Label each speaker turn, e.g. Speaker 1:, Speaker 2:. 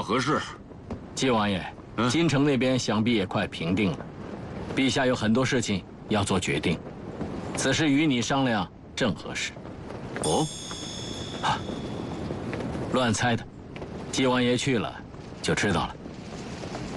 Speaker 1: 何事？
Speaker 2: 纪王爷，京城那边想必也快平定了，陛下有很多事情要做决定，此事与你商量正合适。
Speaker 1: 哦，
Speaker 2: 乱猜的，纪王爷去了就知道了。